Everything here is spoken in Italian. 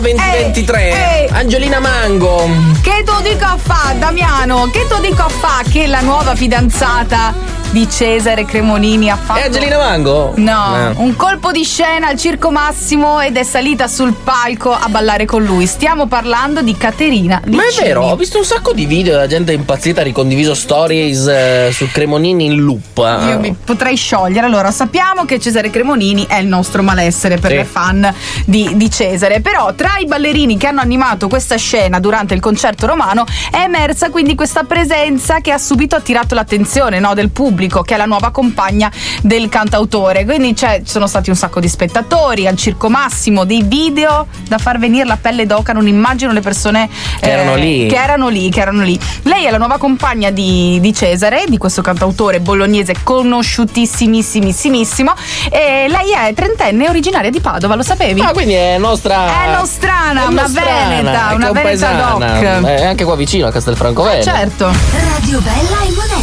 2023. Angelina Mango. Che tu dico a fa, Damiano? Che tu dico a fa che la nuova fidanzata di Cesare Cremonini ha fatto? È Angelina Mango? No, un colpo di scena al Circo Massimo ed è salita sul palco a ballare con lui. Stiamo parlando di Caterina Liccini. Ma è vero, ho visto un sacco di video della gente impazzita, ha ricondiviso stories su Cremonini in loop. Io mi potrei sciogliere. Allora, sappiamo che Cesare Cremonini è il nostro malessere per le fan di Cesare, però tra i ballerini che hanno animato questa scena durante il concerto romano è emersa quindi questa presenza che ha subito attirato l'attenzione, no, del pubblico, che è la nuova compagna del cantautore. Quindi ci sono stati un sacco di spettatori al Circo Massimo, dei video da far venire la pelle d'oca. Non immagino le persone che erano lì. Lei è la nuova compagna di Cesare, di questo cantautore bolognese conosciutissimissimo, e lei è trentenne, originaria di Padova, lo sapevi? Ah, quindi è nostra. È nostrana, una veneta doc. È anche qua vicino a Castelfranco Veneto. Certo. Radio Bella e Moneta.